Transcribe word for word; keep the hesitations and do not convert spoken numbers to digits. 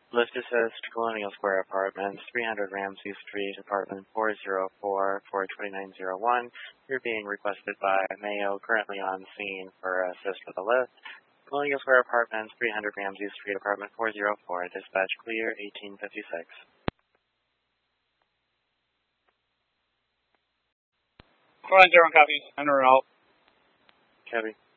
Lift assist, Colonial Square Apartments, three hundred Ramsey Street, Apartment four oh four, four two nine oh one. You're being requested by Mayo, currently on scene for assist with the lift. Colonial Square Apartments, three hundred Ramsey Street, Apartment four oh four. Dispatch clear, eighteen fifty-six. four nine zero, copy. Enter out. Copy.